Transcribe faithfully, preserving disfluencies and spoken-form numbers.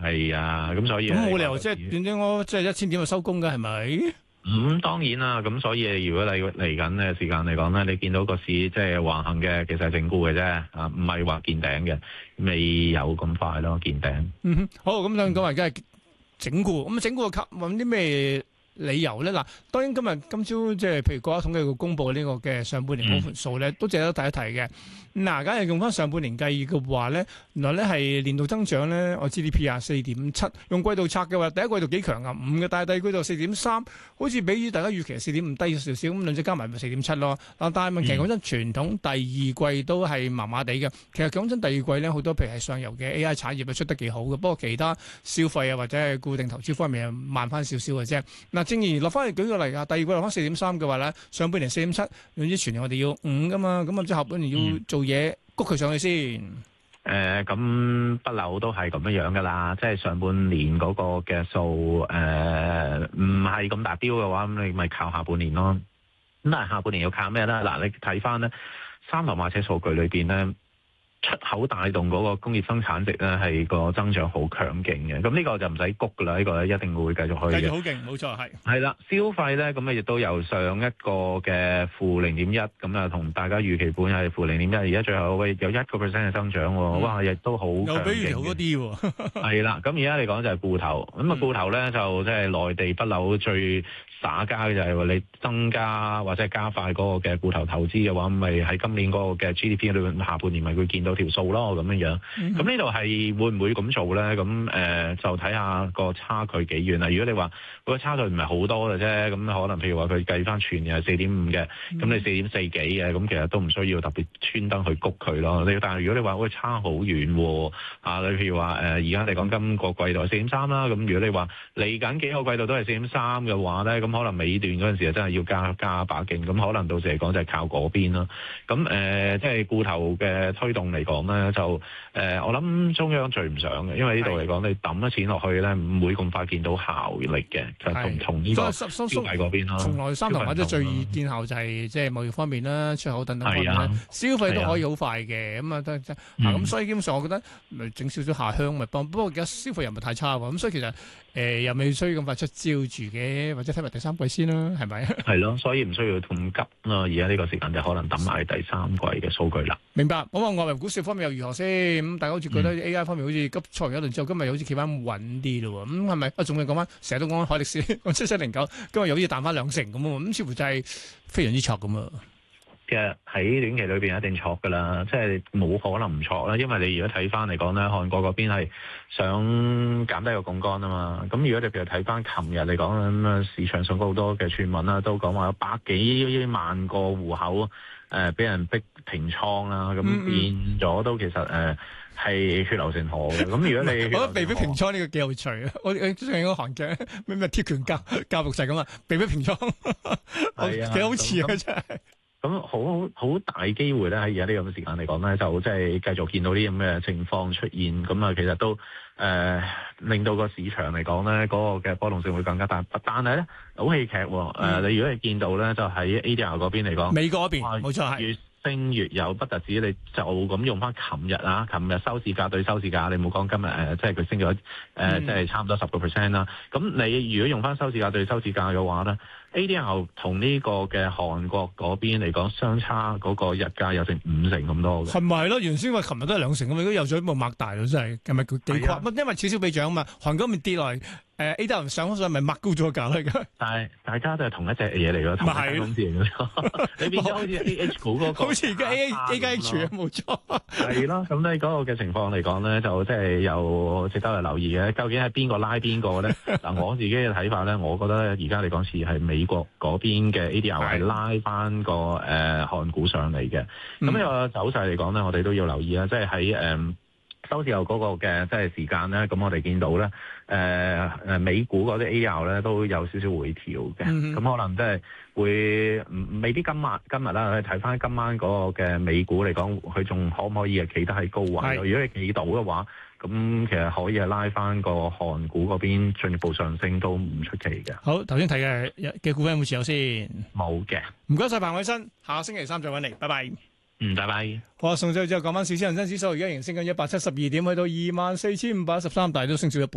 係啊，咁所以咁冇理由即係點點我即係一千點就收工㗎係咪？ 咁、嗯、當然啦，咁所以如果你嚟緊嘅時間嚟講咧，你見到個市即係橫行嘅，其實係整固嘅啫，啊，唔係話見頂嘅，未有咁快咯，見頂。 嗯哼，好，咁兩講話而家係整固，咁整固嘅揾啲咩理由咧？嗱，當然今日今朝即係譬如國家統計局公佈呢個嘅上半年嗰盤數咧，都值得睇一睇嘅。嗱，假如用翻上半年計嘅話咧，原來咧係年度增長咧，我 G D P 啊四點七，用季度拆嘅話，第一季度幾強啊，五嘅，但係第二季度四點三，好似比大家預期四點五低少少，咁兩隻加埋咪四點七咯。但係問題講真，傳統第二季都係麻麻地嘅。其實講真，第二季咧好多譬如係上游嘅 A I 產業啊出得幾好嘅，不過其他消費啊或者係固定投資方面慢翻少少嘅啫。嗱，正如落翻去舉個例啊，第二季落翻四點三嘅話咧，上半年四點七，總之全年我哋要五噶嘛，咁啊即係下半年要做嘢谷佢上去先。誒、 嗯，咁不嬲都係咁樣樣噶啦，即係上半年嗰個嘅數誒唔係咁達標嘅話，咁你咪靠下半年咯。咁但係下半年要靠咩咧？嗱，你睇翻咧三頭馬車數據裏邊咧，出口帶動嗰個工業生產值咧係個增長好強勁嘅，咁呢個就唔使谷噶啦，呢、這個一定會繼續去嘅。 繼續好勁，冇錯係。係啦，消費咧咁啊，亦都由上一個嘅負零點一，咁啊同大家預期本係負零點一，而家最後喂有一個 percent 嘅增長喎，嗯、哇，亦都好強勁嘅。又比預期好多啲喎。係啦，咁而家嚟講就係固投，咁啊固投咧就即係內地不嬲最耍家嘅就係話你增加或者係加快嗰個嘅固投投資嘅話，咪喺今年嗰個嘅 G D P 裏面下半年咪會見到條數咯，咁樣樣。咁呢度係會唔會咁做咧？咁誒、呃、就睇下個差距幾遠啦。如果你話個差距唔係好多嘅啫，咁可能譬如話佢計翻全年係四點五嘅，咁、嗯、你四點四幾嘅，咁其實都唔需要特別專登去谷佢咯。你但係如果你話會差好遠喎，啊你譬如話誒而家嚟講今個季度係四點三啦，咁如果你話嚟緊幾個季度都係四點三嘅話咧，咁可能尾段嗰陣時啊真係要加加把勁，咁可能到時嚟講就係靠嗰邊啦。咁誒、呃、即係固投嘅推動嚟講咧，就誒、呃、我諗中央最唔想嘅，因為呢度嚟講你抌咗錢落去咧，唔會咁快見到效力嘅，就同同呢個消費嗰邊咯。從來三頭或者最易見效就係即係貿易方面啦、出口等等方面啦，消費都可以好快嘅。咁啊得咁、嗯、所以基本上我覺得咪整少少下鄉咪幫。不過而家消費又唔係太差喎，咁所以其實誒、呃、又未需要咁快出招住嘅，或者睇埋第三季先啦，係咪？係咯，所以唔需要咁急咯。而家呢個時間就可能等埋第三季嘅數據啦。明白。咁啊，外圍股市方面又如何先？咁大家好似覺得 A I 方面好似急挫完一輪之後，今日好似企翻穩啲咯。咁係咪？啊，仲要講翻，成日都講海力士，講七七零九，今日又好似彈翻兩成咁喎。咁似乎就係非常之挫咁啊。其實喺短期裏邊一定挫噶啦，即係冇可能唔挫啦。因為你如果睇翻嚟講咧，韓國嗰邊係想減低個槓桿啊嘛。咁如果你譬如睇翻琴日嚟講咁啊，市場上好多嘅傳聞啦，都講話有百幾萬個戶口誒俾、呃、人逼平倉啦，咁變咗都其實誒係、呃、血流成河嘅。咁如果你我覺得被逼平倉呢個幾有趣啊！我我之前嗰個韓劇咩咩鐵拳教教育就係咁啊，被逼平倉係啊，幾好似啊真係。咁好好大機會咧，喺而家呢咁嘅時間嚟講咧，就即係繼續見到啲咁嘅情況出現。咁啊，其實都誒、呃、令到個市場嚟講咧，嗰、那個嘅波動性會更加大。但係咧，好戲劇喎、哦。誒、呃，你如果你見到咧，就喺 A D R 嗰邊嚟講，美國嗰邊冇錯係越升越有，不特止你就咁用翻琴日啊，琴日收市價對收市價，你冇講今日誒、呃，即係佢升咗誒，呃嗯、即係差唔多十個 percent 啦。咁你如果用翻收市價對收市價嘅話咧，A D R 同呢個嘅韓國嗰邊嚟講，相差嗰個日價有成五成咁多嘅。係咪係咯？原先話琴日都係兩成咁，如果有咗一步擘大咯，真係係咪佢幾誇？因為此消彼長啊嘛，韓國咪跌落嚟。誒 A 股上咗上咪擘高咗價嚟㗎，但係大家都係同一隻嘢嚟㗎，同一間公司嚟㗎。你變咗好似 A H 股嗰個，好似而家 A A 加 H 啊，冇錯。係咯，咁咧嗰個嘅情況嚟講咧，就即係又值得去留意嘅。究竟係邊個拉邊個咧？嗱，我自己嘅睇法咧，我覺得咧，而家嚟講似係美國嗰邊嘅 A D R 係拉翻個誒韓股上嚟嘅。咁呢個走勢嚟講咧，我哋都要留意啊，即係喺誒收市後嗰個嘅即係時間咧，咁我哋見到咧。誒誒、呃、美股嗰啲 A R 咧都有少少回調嘅，咁、嗯、可能即係會未必今晚今日啦，你睇翻今晚嗰個嘅美股嚟講，佢仲可唔可以係企得喺高位？是如果你企到嘅話，咁其實可以係拉翻個韓股嗰邊進一步上升都唔出奇嘅。好，頭先提嘅嘅股份有冇持有先？冇嘅。唔該晒彭偉新，下星期三再揾你，拜拜。嗯，拜拜。好啊，送咗之後講翻市，恒生指數而家仍升緊一百七十二點，去到二萬四千五百一十三，但係都升少一半。